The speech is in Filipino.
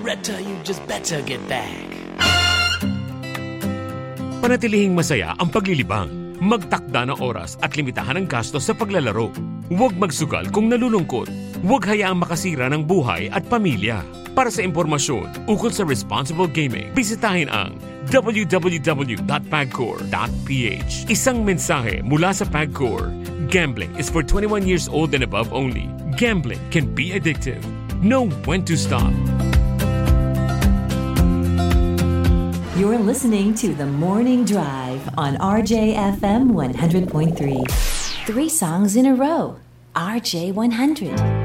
Retta, you just better get back. Panatilihing masaya ang paglilibang. Magtakda ng oras at limitahan ang gastos sa paglalaro. Huwag magsugal kung nalulungkot. Huwag hayaang makasira ng buhay at pamilya. Para sa impormasyon ukol sa responsible gaming, bisitahin ang www.pagcor.ph. Isang mensahe mula sa Pagcor. Gambling is for 21 years old and above only. Gambling can be addictive. Know when to stop. You're listening to The Morning Drive on RJFM 100.3. 3 songs in a row. RJ 100.